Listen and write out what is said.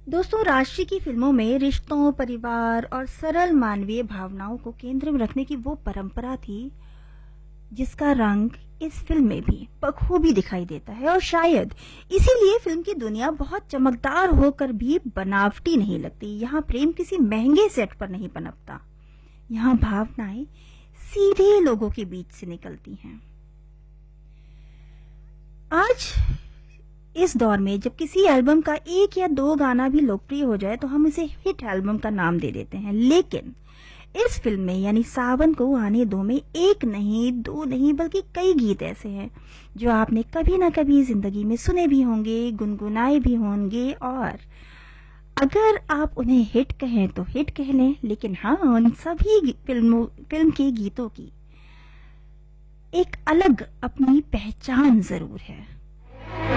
दोस्तों, राशि की फिल्मों में रिश्तों, परिवार और सरल मानवीय भावनाओं को केंद्र में रखने की वो परंपरा थी जिसका रंग इस फिल्म में भी बखूबी दिखाई देता है। और शायद इसीलिए फिल्म की दुनिया बहुत चमकदार होकर भी बनावटी नहीं लगती। यहाँ प्रेम किसी महंगे सेट पर नहीं पनपता, यहाँ भावनाएं सीधे लोगों के बीच से निकलती हैं। आज इस दौर में जब किसी एल्बम का एक या दो गाना भी लोकप्रिय हो जाए तो हम इसे हिट एल्बम का नाम दे देते हैं, लेकिन इस फिल्म में यानी सावन को आने दो में एक नहीं, दो नहीं, बल्कि कई गीत ऐसे हैं जो आपने कभी ना कभी जिंदगी में सुने भी होंगे, गुनगुनाए भी होंगे, और अगर आप उन्हें हिट कहें तो हिट कह लें, लेकिन हाँ, उन सभी फिल्म के गीतों की एक अलग अपनी पहचान जरूर है।